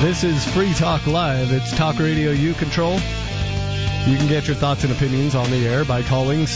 This is Free Talk Live. It's talk radio you control. You can get your thoughts and opinions on the air by calling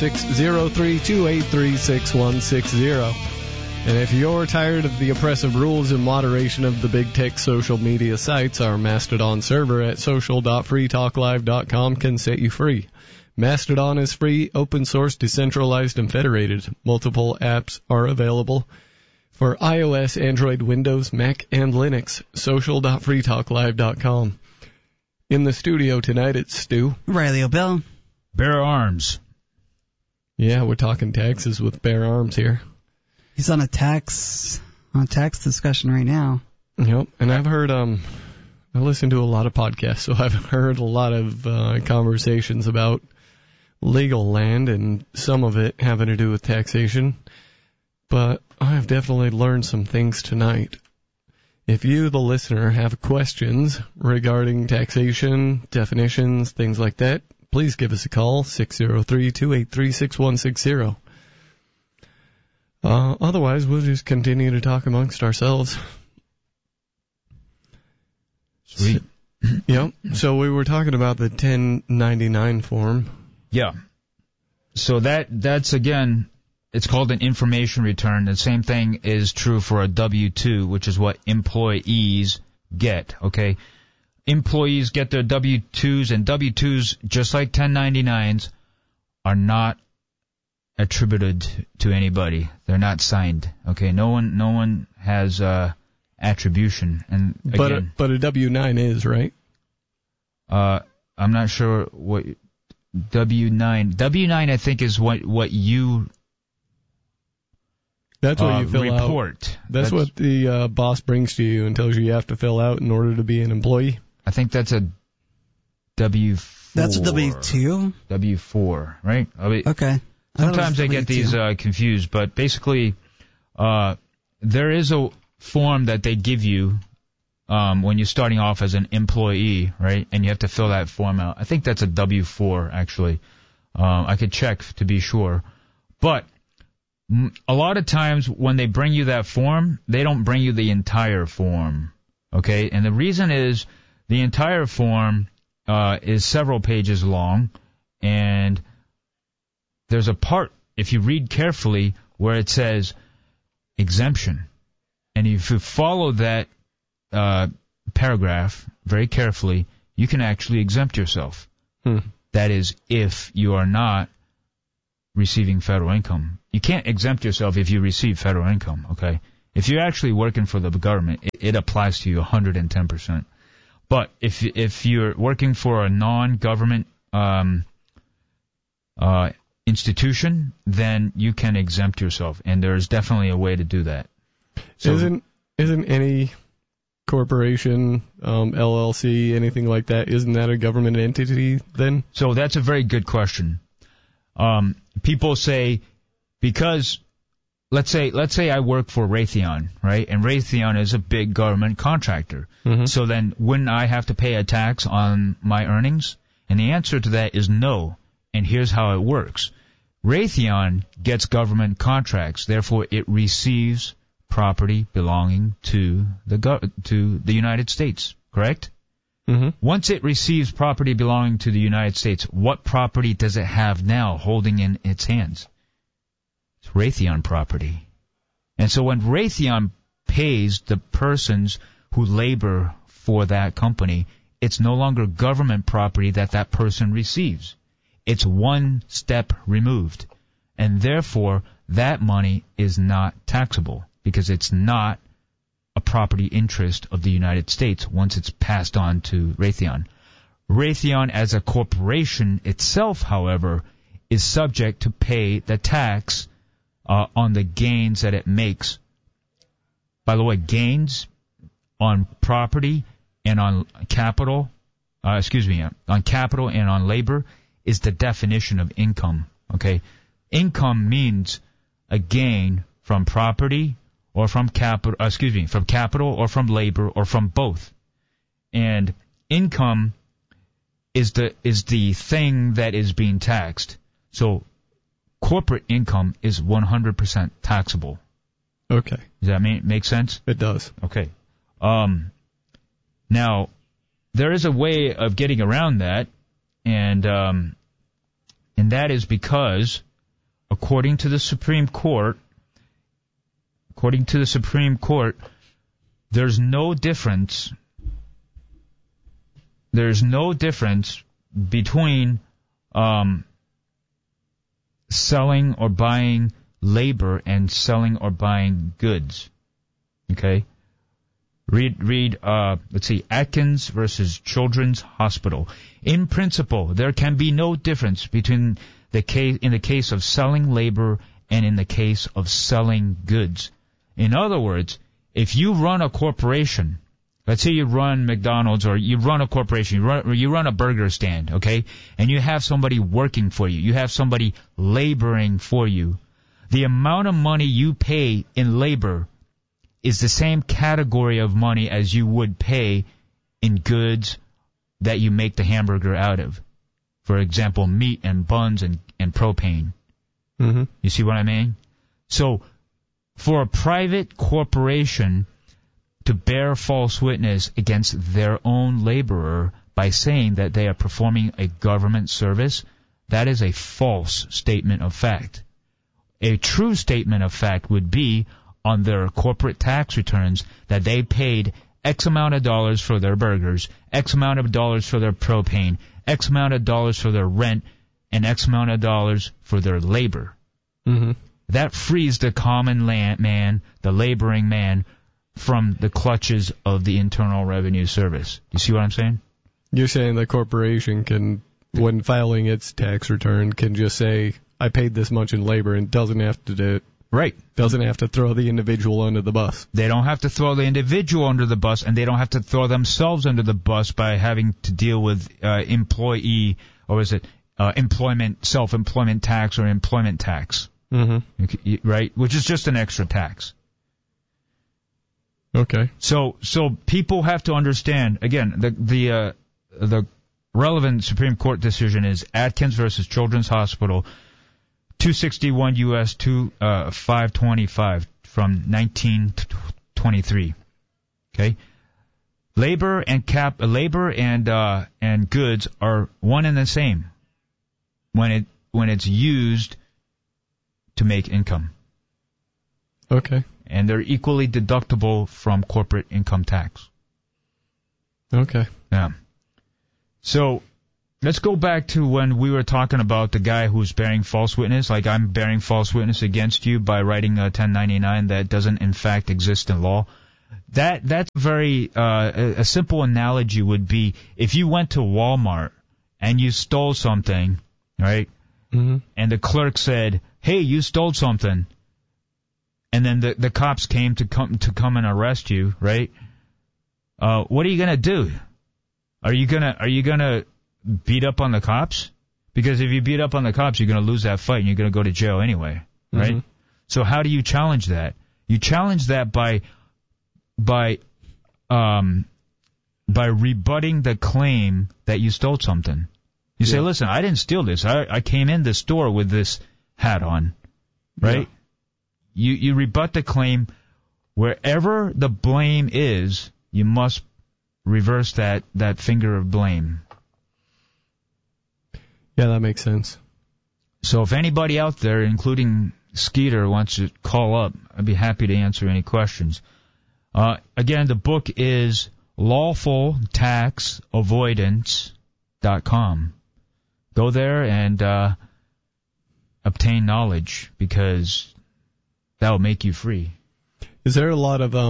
603-283-6160. And if you're tired of the oppressive rules and moderation of the big tech social media sites, our Mastodon server at social.freetalklive.com can set you free. Mastodon is free, open source, decentralized, and federated. Multiple apps are available for iOS, Android, Windows, Mac, and Linux. Social.freetalklive.com. In the studio tonight, it's Stu. Riley O'Bell. Bear Arms. Yeah, we're talking taxes with Bear Arms here. He's on a tax discussion right now. Yep, and I've heard, I listen to a lot of podcasts, so I've heard a lot of conversations about legal land, and some of it having to do with taxation. But I've definitely learned some things tonight. If you, the listener, have questions regarding taxation, definitions, things like that, please give us a call, 603-283-6160. Otherwise, we'll just continue to talk amongst ourselves. Sweet. Yep. So we were talking about the 1099 form. Yeah. So that's again, it's called an information return. The same thing is true for a W-2, which is what employees get, okay? Employees get their W-2s, and W-2s, just like 1099s, are not attributed to anybody. They're not signed, okay? No one has attribution. And again, but a W-9 is, right? I'm not sure what W-9. W-9, I think, is what you That's what you fill report. Out. That's what the boss brings to you and tells you have to fill out in order to be an employee. I think that's a W-4. That's a W-2? W-4, right? Okay. Sometimes I get these confused, but basically, there is a form that they give you when you're starting off as an employee, right? And you have to fill that form out. I think that's a W-4, actually. I could check to be sure. But a lot of times when they bring you that form, they don't bring you the entire form, okay? And the reason is the entire form is several pages long, and there's a part, if you read carefully, where it says exemption. And if you follow that paragraph very carefully, you can actually exempt yourself. That is, if you are not receiving federal income. You can't exempt yourself if you receive federal income, okay? If you're actually working for the government, it applies to you 110%. But if you're working for a non-government institution, then you can exempt yourself, and there's definitely a way to do that. So, isn't any corporation, LLC, anything like that, isn't that a government entity then? So that's a very good question. People say, because let's say I work for Raytheon, right? And Raytheon is a big government contractor. Mm-hmm. So then wouldn't I have to pay a tax on my earnings? And the answer to that is no. And here's how it works. Raytheon gets government contracts, therefore it receives property belonging to the United States, correct? Mm-hmm. Once it receives property belonging to the United States, what property does it have now holding in its hands? It's Raytheon property. And so when Raytheon pays the persons who labor for that company, it's no longer government property that person receives. It's one step removed. And therefore, that money is not taxable because it's not a property interest of the United States once it's passed on to Raytheon. Raytheon as a corporation itself, however, is subject to pay the tax on the gains that it makes. By the way, gains on property and on capital, on capital and on labor is the definition of income, okay? Income means a gain from property or from capital, from capital or from labor or from both. And income is the thing that is being taxed. So corporate income is 100% taxable. Okay. Does that make sense? It does. Okay. Now, there is a way of getting around that, and that is because, according to the Supreme Court, there's no difference between selling or buying labor and selling or buying goods. Okay? Read, Atkins versus Children's Hospital. In principle, there can be no difference between in the case of selling labor and in the case of selling goods. In other words, if you run a corporation, let's say you run McDonald's or you run a corporation, you run a burger stand, okay, and you have somebody working for you, you have somebody laboring for you, the amount of money you pay in labor is the same category of money as you would pay in goods that you make the hamburger out of. For example, meat and buns and propane. Mm-hmm. You see what I mean? So, for a private corporation to bear false witness against their own laborer by saying that they are performing a government service, that is a false statement of fact. A true statement of fact would be on their corporate tax returns that they paid X amount of dollars for their burgers, X amount of dollars for their propane, X amount of dollars for their rent, and X amount of dollars for their labor. Mm-hmm. That frees the common man, the laboring man, from the clutches of the Internal Revenue Service. You see what I'm saying? You're saying the corporation can, when filing its tax return, can just say, I paid this much in labor, and doesn't have to do it. Right. Doesn't have to throw the individual under the bus. They don't have to throw the individual under the bus, and they don't have to throw themselves under the bus by having to deal with employee, or is it self-employment tax or employment tax. Mm-hmm. Right? Which is just an extra tax. Okay. So people have to understand, again, the relevant Supreme Court decision is Atkins versus Children's Hospital, 261 U.S. 525 from 1923. Okay, labor and goods are one and the same when it's used to make income. Okay. And they're equally deductible from corporate income tax. Okay. Yeah. So let's go back to when we were talking about the guy who's bearing false witness. Like, I'm bearing false witness against you by writing a 1099 that doesn't in fact exist in law. That's very a simple analogy would be if you went to Walmart and you stole something, right? Mm-hmm. And the clerk said, "Hey, you stole something," and then the cops came to come and arrest you, right? What are you gonna do? Are you gonna beat up on the cops? Because if you beat up on the cops, you're gonna lose that fight and you're gonna go to jail anyway, right? Mm-hmm. So how do you challenge that? You challenge that by rebutting the claim that you stole something. You say, "Listen, I didn't steal this. I came in the store with this hat on," right? Yeah. You rebut the claim. Wherever the blame is, you must reverse that finger of blame. Yeah, that makes sense. So if anybody out there, including Skeeter, wants to call up, I'd be happy to answer any questions. Again, the book is lawfultaxavoidance.com. Go there and obtain knowledge, because that will make you free. Is there a lot of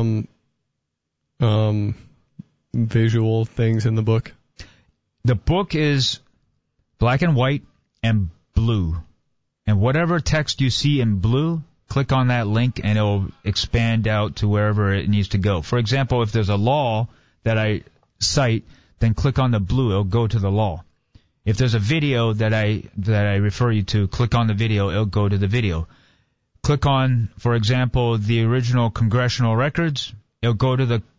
visual things in the book? The book is black and white and blue. And whatever text you see in blue, click on that link and it'll expand out to wherever it needs to go. For example, if there's a law that I cite, then click on the blue, it'll go to the law. If there's a video that I refer you to, click on the video, it'll go to the video. Click on, for example, the original congressional records, it'll go to the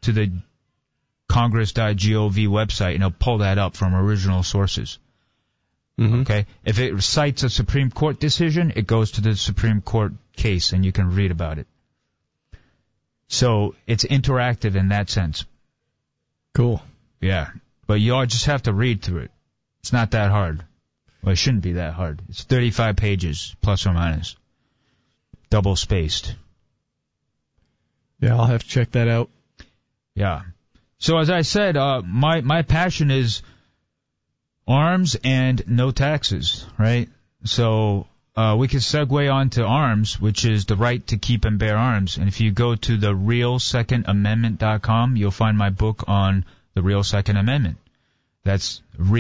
congress.gov website and it'll pull that up from original sources. Mm-hmm. Okay? If it cites a Supreme Court decision, it goes to the Supreme Court case and you can read about it. So it's interactive in that sense. Cool. Yeah. But you all just have to read through it. It's not that hard. Well, it shouldn't be that hard. It's 35 pages, plus or minus. Double spaced. Yeah, I'll have to check that out. Yeah. So as I said, my passion is arms and no taxes, right? So we can segue on to arms, which is the right to keep and bear arms. And if you go to the RealSecondAmendment.com, you'll find my book on the Real Second Amendment. That's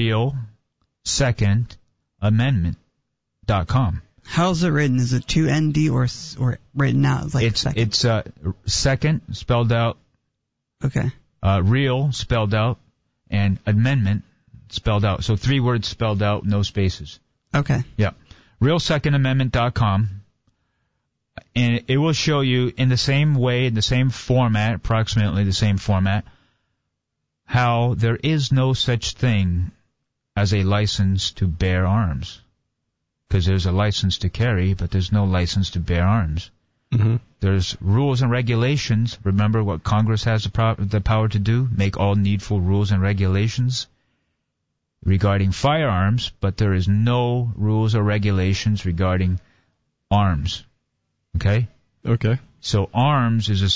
RealSecondAmendment.com. How's it written? Is it 2ND or written out like second? It's second spelled out. Okay. Real spelled out and amendment spelled out. So 3 words spelled out, no spaces. Okay. Yeah. RealSecondAmendment.com. And it will show you in the same way, in the same format, approximately the same format, how there is no such thing as a license to bear arms. Because there's a license to carry, but there's no license to bear arms. Mm-hmm. There's rules and regulations. Remember what Congress has the power to do? Make all needful rules and regulations regarding firearms, but there is no rules or regulations regarding arms. Okay? Okay. So arms is a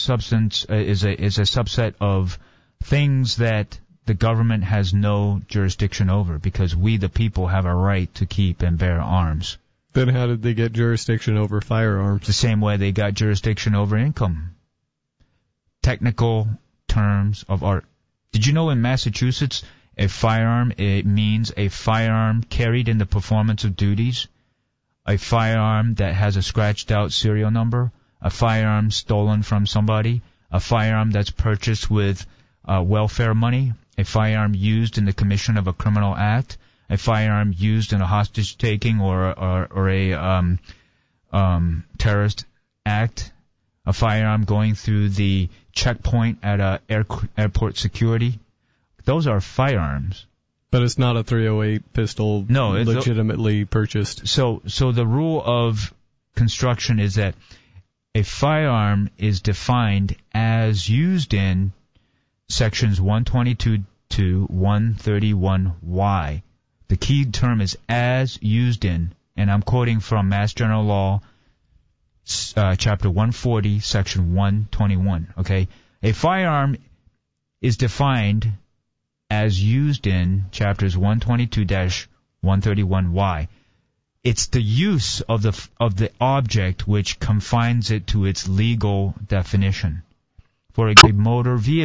subset of things that the government has no jurisdiction over, because we the people have a right to keep and bear arms. Then how did they get jurisdiction over firearms? The same way they got jurisdiction over income. Technical terms of art. Did you know in Massachusetts, a firearm, it means a firearm carried in the performance of duties, a firearm that has a scratched out serial number, a firearm stolen from somebody, a firearm that's purchased with welfare money, a firearm used in the commission of a criminal act, a firearm used in a hostage taking or a terrorist act, a firearm going through the checkpoint at airport security. Those are firearms. But it's not a .308 pistol. No, it's legitimately purchased. So the rule of construction is that a firearm is defined as used in sections 122 to 131Y. The key term is as used in, and I'm quoting from Mass General Law, Chapter 140, Section 121. Okay, a firearm is defined as used in Chapters 122-131Y. It's the use of the object which confines it to its legal definition. For a motor vehicle